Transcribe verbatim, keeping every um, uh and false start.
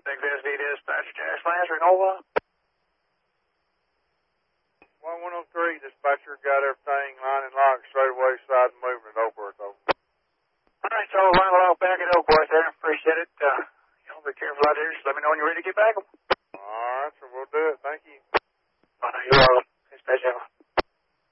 six S D dispatch, Jazz Lancer, Nova. one one oh three, dispatcher got everything line and locked, straight away, side and moving at Oakworth, over. All right, so line it off back at Oakworth there. Appreciate it. Uh, y'all be careful out there. Just let me know when you're ready to get back.